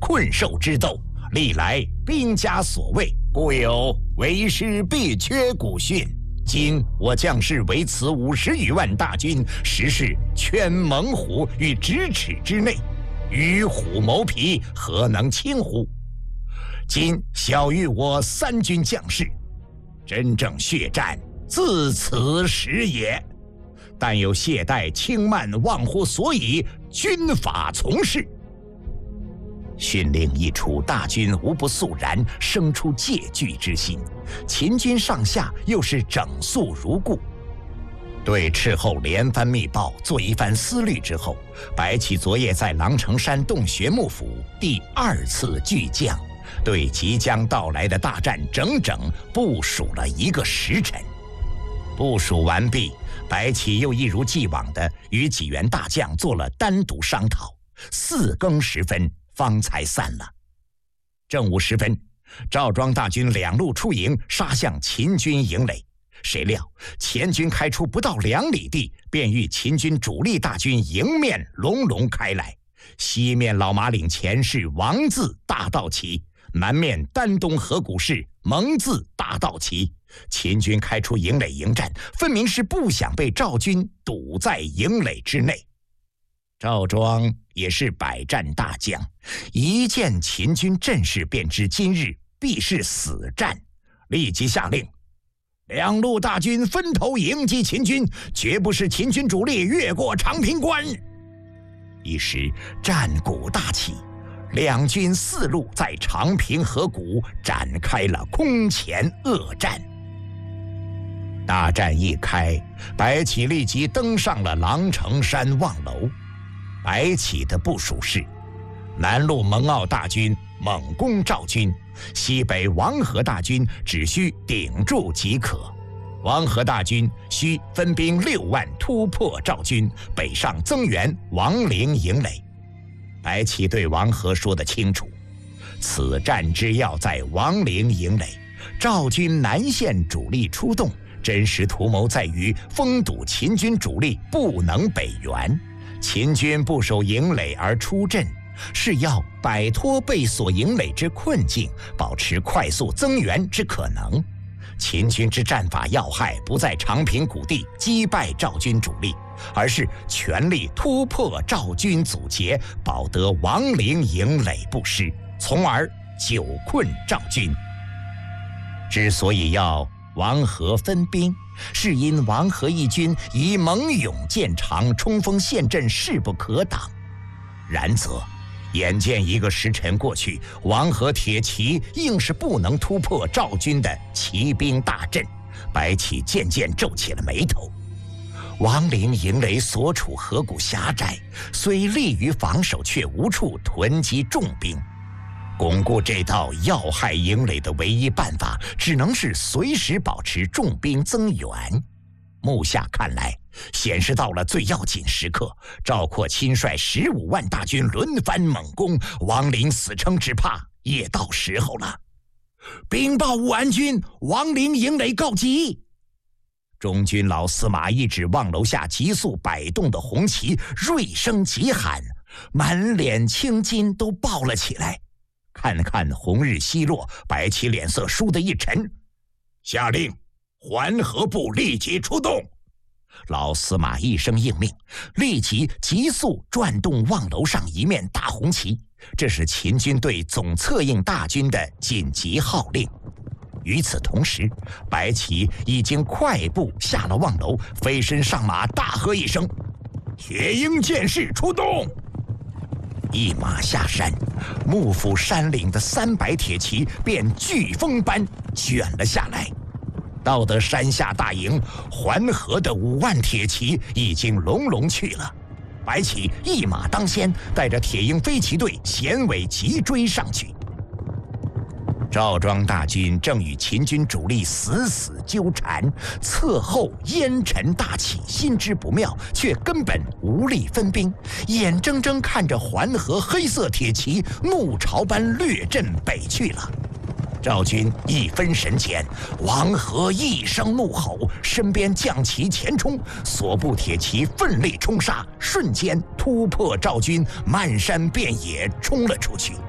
困兽之斗，历来兵家所畏，故有为师必缺古训。今我将士为此50余万大军，实是圈猛虎于咫尺之内，与虎谋皮，何能轻乎？今小于我3军将士，真正血战自此时也。但有懈怠轻慢，忘乎所以，军法从事。训令一出，大军无不肃然，生出戒惧之心。秦军上下又是整肃如故。对斥候连番密报做一番思虑之后，白起昨夜在狼城山洞穴幕府第2次聚将，对即将到来的大战整整部署了1个时辰。部署完毕，白起又一如既往地与几员大将做了单独商讨，4更时分方才散了。正午时分，赵庄大军2路出营，杀向秦军营垒。谁料前军开出不到2里地，便与秦军主力大军迎面隆隆开来。西面老马岭前是王字大道旗，南面丹东河谷是蒙字大道旗。秦军开出营垒迎战，分明是不想被赵军堵在营垒之内。赵庄也是百战大将，一见秦军阵势便知今日必是死战，立即下令2路大军分头迎击秦军，绝不是秦军主力越过长平关。一时战鼓大起，2军4路在长平河谷展开了空前恶战。大战一开，白起立即登上了狼城山望楼。白起的部署是：南路蒙骜大军猛攻赵军，西北王和大军只需顶住即可。王和大军需分兵6万突破赵军，北上增援王陵营垒。白起对王和说得清楚，此战之要在王陵营垒，赵军南线主力出动，真实图谋在于封堵秦军主力不能北援。秦军不守营垒而出阵，是要摆脱被锁营垒之困境，保持快速增援之可能。秦军之战法要害不在长平谷地击败赵军主力，而是全力突破赵军阻截，保得王陵营垒不失，从而久困赵军。之所以要王和分兵，是因王和一军以猛勇见长，冲锋陷阵，势不可挡。然则眼见1个时辰过去，王和铁骑硬是不能突破赵军的骑兵大阵，白起渐渐皱起了眉头。王陵营垒所处河谷狭窄，虽利于防守，却无处囤积重兵。巩固这道要害营垒的唯一办法，只能是随时保持重兵增援。目下看来，显示到了最要紧时刻，赵括亲率15万大军轮番猛攻，王陵死撑只怕也到时候了。禀报武安军，王陵营垒告急。中军老司马懿指望楼下急速摆动的红旗，锐声急喊，满脸青筋都爆了起来。看看红日西落，白起脸色倏地一沉，下令环河部立即出动。老司马一声应命，立即急速转动望楼上一面大红旗，这是秦军队总策应大军的紧急号令。与此同时，白起已经快步下了望楼，飞身上马，大喝一声：“铁鹰剑士出动！”一马下山，幕府山岭的300铁骑便飓风般卷了下来。到得山下大营，环河的5万铁骑已经隆隆去了。白起一马当先，带着铁鹰飞骑队衔尾急追上去。赵庄大军正与秦军主力死死纠缠，侧后烟尘大起，心知不妙，却根本无力分兵，眼睁睁看着环河黑色铁骑怒潮般掠阵北去了。赵军一分神前，王和一声怒吼，身边将骑前冲，所部铁骑奋力冲杀，瞬间突破赵军，漫山遍野冲了出去。